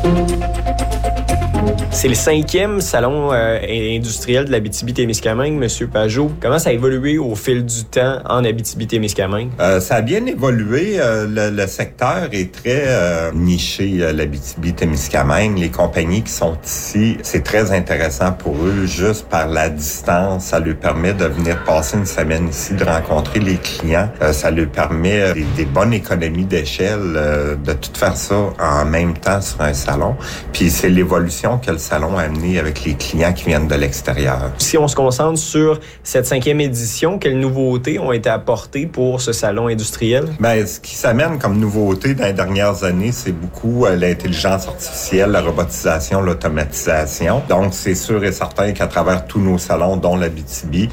C'est le 5e salon industriel de l'Abitibi-Témiscamingue, M. Pajot. Comment ça a évolué au fil du temps en Abitibi-Témiscamingue? Ça a bien évolué. Le secteur est très niché, l'Abitibi-Témiscamingue. Les compagnies qui sont ici, c'est très intéressant pour eux, juste par la distance. Ça leur permet de venir passer une semaine ici, de rencontrer les clients. Ça leur permet des bonnes économies d'échelle, de tout faire ça en même temps sur un salon. Puis c'est l'évolution que le salon a amené avec les clients qui viennent de l'extérieur. Si on se concentre sur cette 5e édition, quelles nouveautés ont été apportées pour ce salon industriel? Ben, ce qui s'amène comme nouveauté dans les dernières années, c'est beaucoup l'intelligence artificielle, la robotisation, l'automatisation. Donc, c'est sûr et certain qu'à travers tous nos salons, dont l'Abitibi,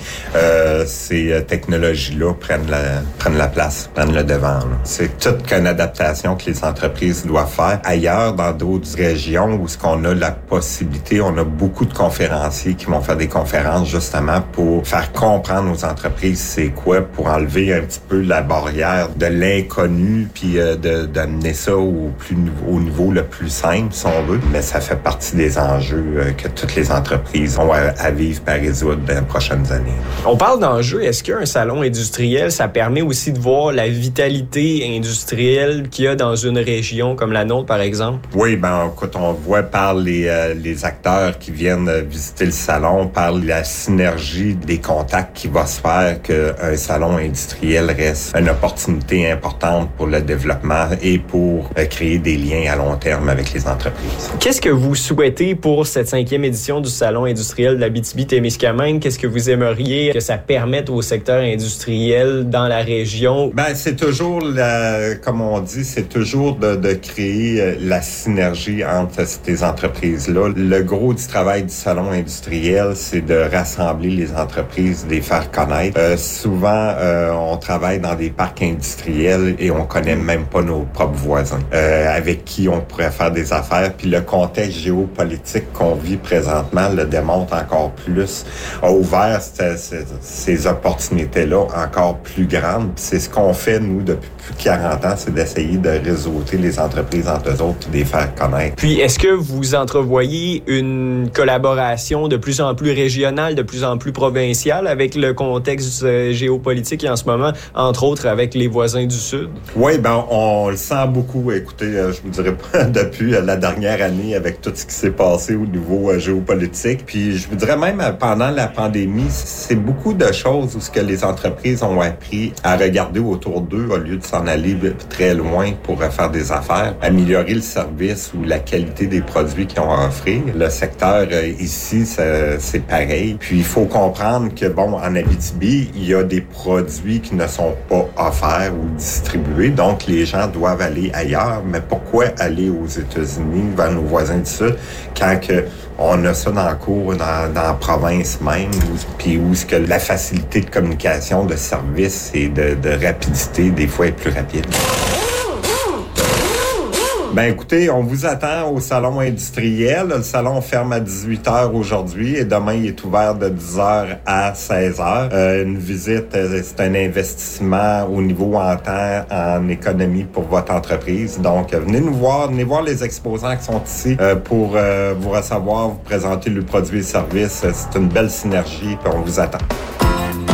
ces technologies-là prennent la place, prennent le devant. Là. C'est toute qu'une adaptation que les entreprises doivent faire. Ailleurs, dans d'autres régions où ce qu'on a la possibilité, on a beaucoup de conférenciers qui vont faire des conférences justement pour faire comprendre aux entreprises c'est quoi, pour enlever un petit peu la barrière de l'inconnu, puis d'amener ça au niveau le plus simple, si on veut. Mais ça fait partie des enjeux que toutes les entreprises ont à vivre et à résoudre dans les prochaines années. On parle d'enjeux. Est-ce qu'un salon industriel, ça permet aussi de voir la vitalité industrielle qu'il y a dans une région comme la nôtre, par exemple? Oui, ben écoute, on voit par les acteurs qui viennent visiter le salon, par la synergie des contacts qui va se faire, qu'un salon industriel reste une opportunité importante pour le développement et pour créer des liens à long terme avec les entreprises. Qu'est-ce que vous souhaitez pour cette 5e édition du salon industriel de l'Abitibi-Témiscamingue? Qu'est-ce que vous aimeriez que ça permette au secteur industriel dans la région? Ben, c'est toujours, comme on dit, c'est toujours de créer la synergie entre ces entreprises-là. Le gros du travail du salon industriel, c'est de rassembler les entreprises, de les faire connaître. Souvent, on travaille dans des parcs industriels et on connaît même pas nos propres voisins, avec qui on pourrait faire des affaires. Puis le contexte géopolitique qu'on vit présentement le démontre encore plus, a ouvert ces opportunités-là encore plus grandes. Puis c'est ce qu'on fait, nous, depuis plus de 40 ans, c'est d'essayer de réseauter les entreprises entre eux autres et de les faire connaître. Puis, est-ce que vous entrevoyez une collaboration de plus en plus régionale, de plus en plus provinciale avec le contexte géopolitique et en ce moment, entre autres, avec les voisins du Sud? Oui, ben on le sent beaucoup. Écoutez, je vous dirais pas depuis la dernière année avec tout ce qui s'est passé au niveau géopolitique. Puis, je vous dirais même pendant la pandémie, c'est beaucoup de choses où ce que les entreprises ont appris à regarder autour d'eux au lieu de s'en aller très loin pour faire des affaires, améliorer le service ou la qualité des produits qu'ils ont à offrir. Le secteur ici, c'est pareil. Puis il faut comprendre que, bon, en Abitibi, il y a des produits qui ne sont pas offerts ou distribués, donc les gens doivent aller ailleurs. Mais pourquoi aller aux États-Unis, vers nos voisins du Sud, quand on a ça dans le cours, dans la province même, puis où ce que la facilité de communication, de service et de rapidité, des fois, est plus rapide. Ben écoutez, on vous attend au salon industriel. Le salon ferme à 18h aujourd'hui et demain, il est ouvert de 10h à 16h. Une visite, c'est un investissement au niveau en temps, en économie pour votre entreprise. Donc, venez nous voir, venez voir les exposants qui sont ici pour vous recevoir, vous présenter le produit et le service. C'est une belle synergie, puis on vous attend.